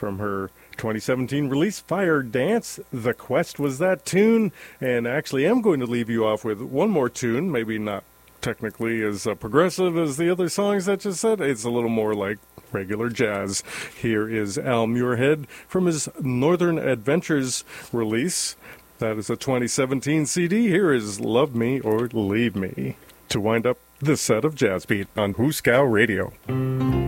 from her 2017 release, Fire Dance. The Quest was that tune, and actually I'm going to leave you off with one more tune, maybe not technically as progressive as the other songs that just said. It's a little more like regular jazz. Here is Al Muirhead from his Northern Adventures release. That is a 2017 CD. Here is Love Me or Leave Me to wind up this set of Jazz Beat on Hooskow Radio.